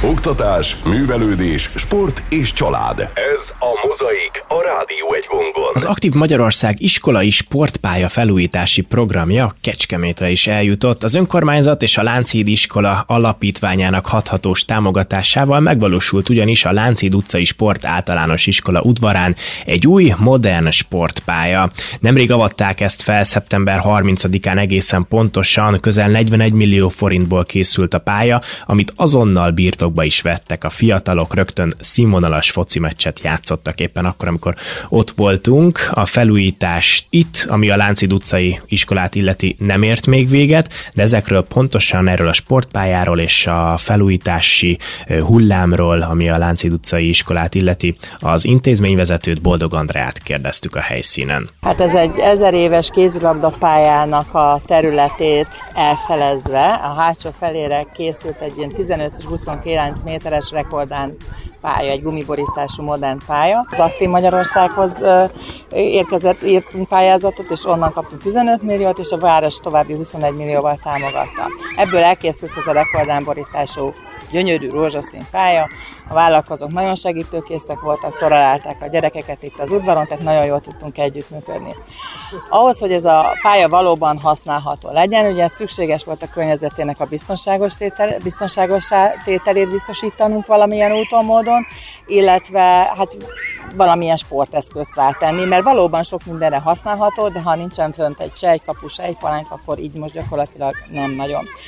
Oktatás, művelődés, sport és család. Ez a Mozaik, a Rádió Egy Gongon. Az Aktív Magyarország iskolai sportpálya felújítási programja Kecskemétre is eljutott. Az önkormányzat és a Lánchíd iskola alapítványának hathatós támogatásával megvalósult ugyanis a Lánchíd utcai sport általános iskola udvarán egy új, modern sportpálya. Nemrég avatták ezt fel, szeptember 30-án egészen pontosan, közel 41 millió forintból készült a pálya, amit azonnal birtokba is vettek a fiatalok, rögtön színvonalas foci meccset játszottak éppen akkor, amikor ott voltunk. A felújítás itt, ami a Lánchíd utcai iskolát illeti, nem ért még véget, de ezekről pontosan, erről a sportpályáról és a felújítási hullámról, ami a Lánchíd utcai iskolát illeti, az intézményvezetőt, Boldog Andreát kérdeztük a helyszínen. Hát ez egy 1000 éves kézilabdapályának a területét elfelezve, a hátsó felére készült egy ilyen 15-29 méteres rekordán pálya, egy gumiborítású modern pálya. Az Aktív Magyarországhoz írtunk pályázatot, és onnan kaptunk 15 milliót, és a város további 21 millióval támogatta. Ebből elkészült ez a rekordán borítású gyönyörű rózsaszín pálya. A vállalkozók nagyon segítőkészek voltak, tolerálták a gyerekeket itt az udvaron, tehát nagyon jól tudtunk együttműködni. Ahhoz, hogy ez a pálya valóban használható legyen, ugye szükséges volt a környezetének a biztonságos tételét biztosítanunk valamilyen úton, módon, illetve hát valamilyen sporteszközt rátenni, mert valóban sok mindenre használható, de ha nincsen fönt se egy kapu, se egy palánk, akkor így most gyakorlatilag nem nagyon.